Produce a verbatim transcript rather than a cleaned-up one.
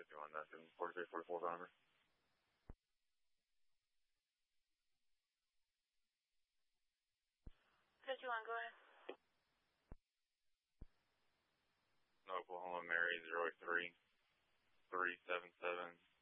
fifty-one, nothing. forty-three forty-four, Bomber. fifty-one, go ahead. Oklahoma Mary, zero eight three, three seven seven.